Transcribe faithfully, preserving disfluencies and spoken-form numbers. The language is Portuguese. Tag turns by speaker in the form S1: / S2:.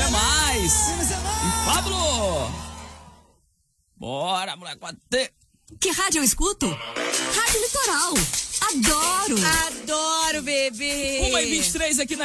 S1: é mais.
S2: Menos é mais.
S1: E Pablo. Bora, moleque, bater.
S3: Que rádio eu escuto? Rádio Litoral. Adoro.
S2: Adoro, bebê.
S1: uma e vinte e três aqui na